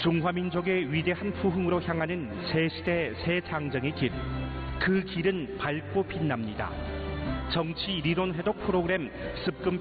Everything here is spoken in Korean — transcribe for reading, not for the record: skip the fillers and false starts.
중화민족의 위대한 부흥으로 향하는 새 시대 새 장정의 길, 그 길은 밝고 빛납니다. 정치 리론 회독 프로그램 습금